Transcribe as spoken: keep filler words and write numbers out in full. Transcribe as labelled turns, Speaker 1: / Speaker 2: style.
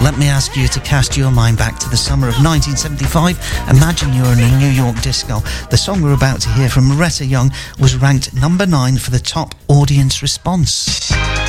Speaker 1: let me ask you to cast your mind back to the summer of nineteen seventy-five. Imagine you're in a New York disco. The song we're about to hear from Loretta Young was ranked number nine for the top audience response.